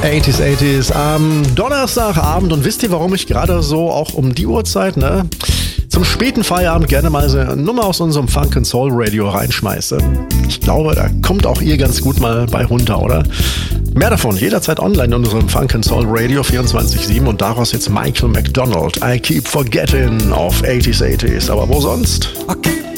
80s am Donnerstagabend. Und wisst ihr, warum ich gerade so auch um die Uhrzeit, zum späten Feierabend gerne mal so eine Nummer aus unserem Funk and Soul Radio reinschmeiße? Ich glaube, da kommt auch ihr ganz gut mal bei runter, oder? Mehr davon jederzeit online in unserem Funk and Soul Radio 24/7 und daraus jetzt Michael McDonald. I keep forgetting auf 80s. Aber wo sonst?